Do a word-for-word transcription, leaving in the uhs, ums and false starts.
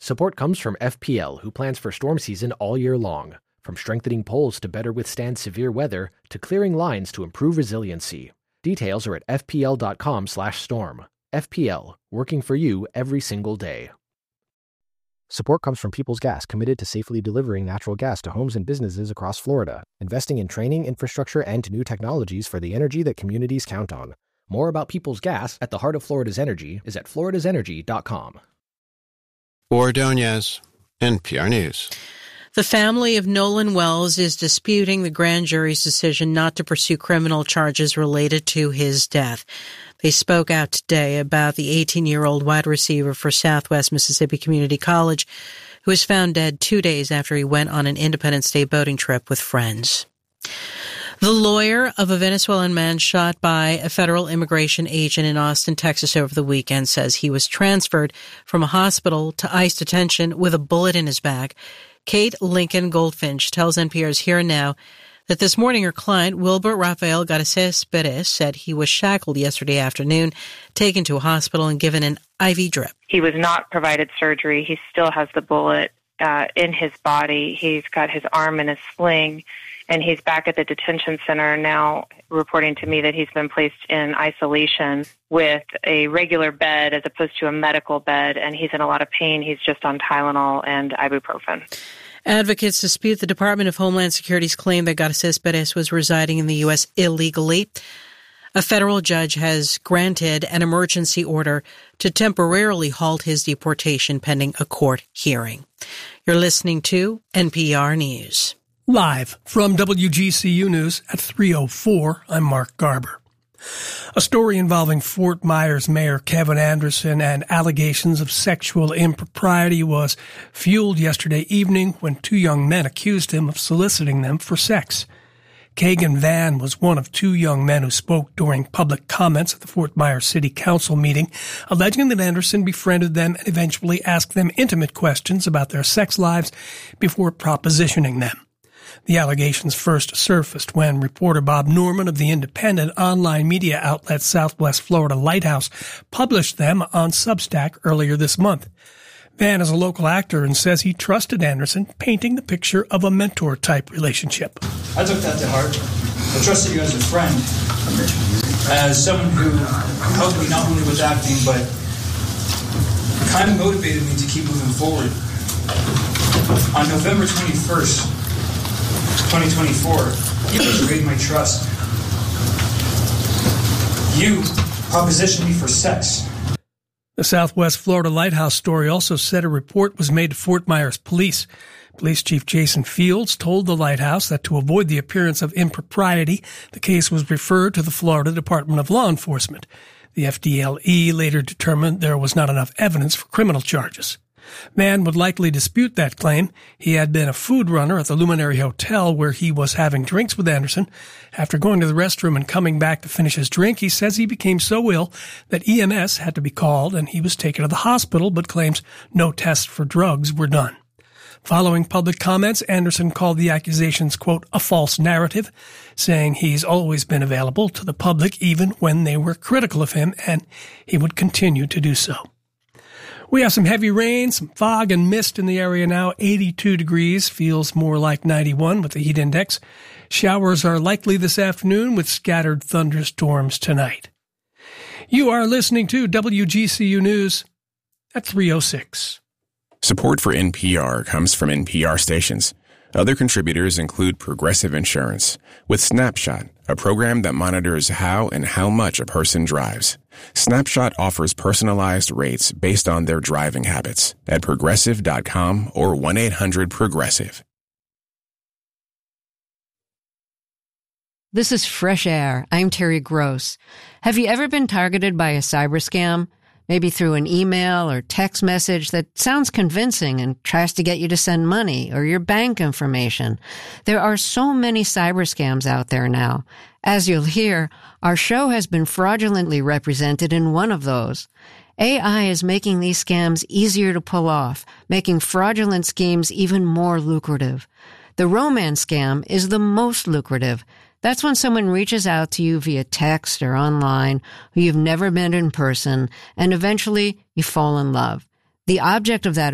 Support comes from F P L, who plans for storm season all year long. From strengthening poles to better withstand severe weather, to clearing lines to improve resiliency. Details are at fpl.com slash storm. F P L, working for you every single day. Support comes from Peoples Gas, committed to safely delivering natural gas to homes and businesses across Florida, investing in training, infrastructure, and new technologies for the energy that communities count on. More about Peoples Gas at the heart of Florida's energy is at floridas energy dot com. Ordonez, N P R News. The family of Nolan Wells is disputing the grand jury's decision not to pursue criminal charges related to his death. They spoke out today about the eighteen-year-old wide receiver for Southwest Mississippi Community College, who was found dead two days after he went on an Independence Day boating trip with friends. The lawyer of a Venezuelan man shot by a federal immigration agent in Austin, Texas over the weekend says he was transferred from a hospital to ICE detention with a bullet in his back. Kate Lincoln Goldfinch tells N P R's Here and Now that this morning her client, Wilbert Rafael Garces Perez, said he was shackled yesterday afternoon, taken to a hospital and given an I V drip. He was not provided surgery. He still has the bullet uh, in his body. He's got his arm in a sling, and he's back at the detention center now, reporting to me that he's been placed in isolation with a regular bed as opposed to a medical bed, and he's in a lot of pain. He's just on Tylenol and ibuprofen. Advocates dispute the Department of Homeland Security's claim that Garces Perez was residing in the U S illegally. A federal judge has granted an emergency order to temporarily halt his deportation pending a court hearing. You're listening to N P R News. Live from W G C U News at three oh four, I'm Mark Garber. A story involving Fort Myers Mayor Kevin Anderson and allegations of sexual impropriety was fueled yesterday evening when two young men accused him of soliciting them for sex. Kagan Van was one of two young men who spoke during public comments at the Fort Myers City Council meeting, alleging that Anderson befriended them and eventually asked them intimate questions about their sex lives before propositioning them. The allegations first surfaced when reporter Bob Norman of the independent online media outlet Southwest Florida Lighthouse published them on Substack earlier this month. Van is a local actor and says he trusted Anderson, painting the picture of a mentor-type relationship. I took that to heart. I trusted you as a friend, as someone who helped me not only with acting, but kind of motivated me to keep moving forward. On November twenty-first, twenty twenty-four, you betrayed my trust. You propositioned me for sex. The Southwest Florida Lighthouse story also said a report was made to Fort Myers Police. Police Chief Jason Fields told the Lighthouse that to avoid the appearance of impropriety, the case was referred to the Florida Department of Law Enforcement. The F D L E later determined there was not enough evidence for criminal charges. Van would likely dispute that claim. He had been a food runner at the Luminary Hotel where he was having drinks with Anderson. After going to the restroom and coming back to finish his drink, he says he became so ill that E M S had to be called and he was taken to the hospital, but claims no tests for drugs were done. Following public comments, Anderson called the accusations, quote, a false narrative, saying he's always been available to the public even when they were critical of him, and he would continue to do so. We have some heavy rain, some fog and mist in the area now. eighty-two degrees, feels more like ninety-one with the heat index. Showers are likely this afternoon with scattered thunderstorms tonight. You are listening to W G C U News at three oh six. Support for N P R comes from N P R stations. Other contributors include Progressive Insurance, with Snapshot, a program that monitors how and how much a person drives. Snapshot offers personalized rates based on their driving habits at progressive dot com or one eight hundred progressive. This is Fresh Air. I'm Terry Gross. Have you ever been targeted by a cyber scam? Maybe through an email or text message that sounds convincing and tries to get you to send money or your bank information. There are so many cyber scams out there now. As you'll hear, our show has been fraudulently represented in one of those. A I is making these scams easier to pull off, making fraudulent schemes even more lucrative. The romance scam is the most lucrative. That's when someone reaches out to you via text or online, who you've never met in person, and eventually you fall in love. The object of that